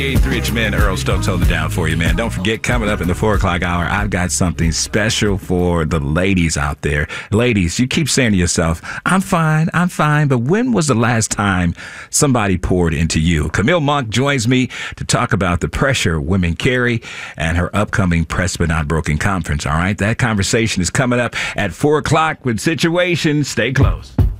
83 at your man, Earl Stokes, holding it down for you, man. Don't forget, coming up in the 4 o'clock hour, I've got something special for the ladies out there. Ladies, you keep saying to yourself, I'm fine, but when was the last time somebody poured into you? Camille Monk joins me to talk about the pressure women carry and her upcoming Pressed But Not Broken conference, all right? That conversation is coming up at 4 o'clock with Situation. Stay close.